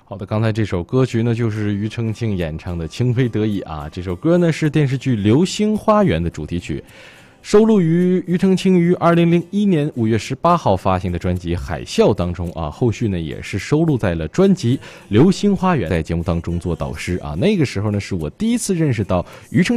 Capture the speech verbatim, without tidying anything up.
好的，刚才这首歌曲呢，就是庾澄庆演唱的《情非得已》啊。这首歌呢是电视剧《流星花园》的主题曲，收录于庾澄庆于二零零一年五月十八号发行的专辑《海啸》当中啊。后续呢也是收录在了专辑《流星花园》，在节目当中做导师啊。那个时候呢，是我第一次认识到庾澄